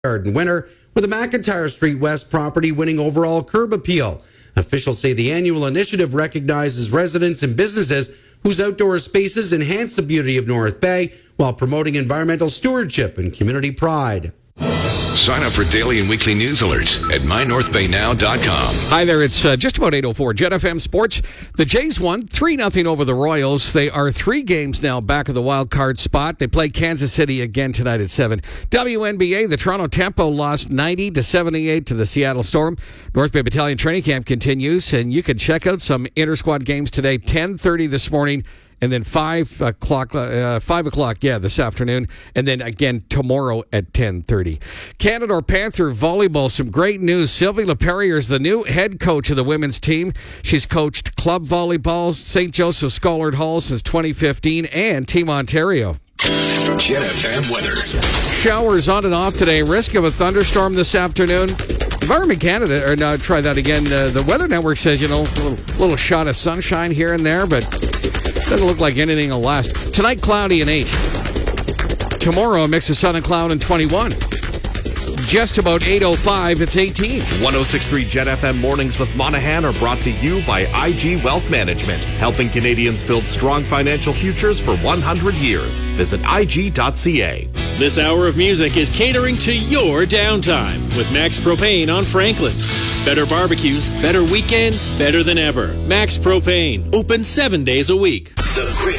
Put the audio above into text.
Garden winner, with the McIntyre Street West property winning overall curb appeal. Officials say the annual initiative recognizes residents and businesses whose outdoor spaces enhance the beauty of North Bay while promoting environmental stewardship and community pride. Sign up for daily and weekly news alerts at mynorthbaynow.com. Hi there, it's just about 8:04. Jet FM Sports. The Jays won 3-0 over the Royals. They are 3 games now back of the wild card spot. They play Kansas City again tonight at 7. WNBA, the Toronto Tempo lost 90-78 to the Seattle Storm. North Bay Battalion training camp continues, and you can check out some inter-squad games today, 10:30 this morning. And then 5 o'clock, this afternoon. And then again tomorrow at 10:30. Canada or Panther volleyball, some great news. Sylvie LePerrier is the new head coach of the women's team. She's coached club volleyball, St. Joseph Schollard Hall since 2015, and Team Ontario. Jet FM weather. Showers on and off today. Risk of a thunderstorm this afternoon. Environment Canada, or no, try that again. The Weather Network says, a little shot of sunshine here and there, but doesn't look like anything will last. Tonight, cloudy and 8. Tomorrow, a mix of sun and cloud and 21. Just about 8:05, it's 18. 106.3 Jet FM Mornings with Monahan are brought to you by IG Wealth Management, helping Canadians build strong financial futures for 100 years. Visit IG.ca. This hour of music is catering to your downtime with Max Propane on Franklin. Better barbecues, better weekends, better than ever. Max Propane, open 7 days a week. The greatest